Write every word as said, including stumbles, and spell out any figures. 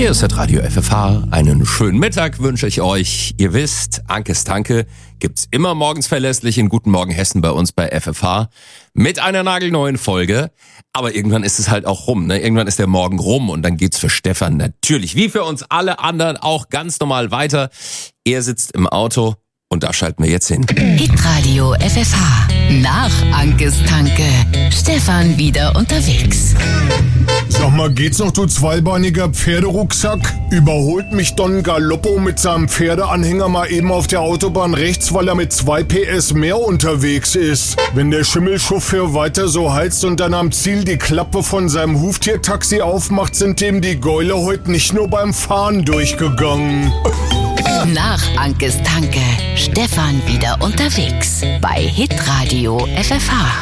Hier ist das Radio F F H. Einen schönen Mittag wünsche ich euch. Ihr wisst, Ankes Tanke gibt's immer morgens verlässlich in Guten Morgen Hessen bei uns bei F F H mit einer nagelneuen Folge. Aber irgendwann ist es halt auch rum, ne? Irgendwann ist der Morgen rum und dann geht's für Stefan natürlich, wie für uns alle anderen, auch ganz normal weiter. Er sitzt im Auto und da schalten wir jetzt hin. Hitradio F F H. Nach Ankes Tanke. Stefan wieder unterwegs. Sag mal, geht's noch, du zweibeiniger Pferderucksack? Überholt mich Don Galoppo mit seinem Pferdeanhänger mal eben auf der Autobahn rechts, weil er mit zwei P S mehr unterwegs ist. Wenn der Schimmelchauffeur weiter so heizt und dann am Ziel die Klappe von seinem Huftiertaxi aufmacht, sind dem die Gäule heute nicht nur beim Fahren durchgegangen. Nach Ankes Tanke. Stefan wieder unterwegs bei Hitradio F F H.